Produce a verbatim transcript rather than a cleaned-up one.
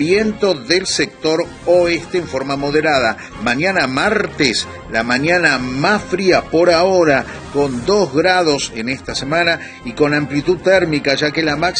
Viento del sector oeste en forma moderada. Mañana martes, la mañana más fría por ahora, con dos grados en esta semana y con amplitud térmica, ya que la máxima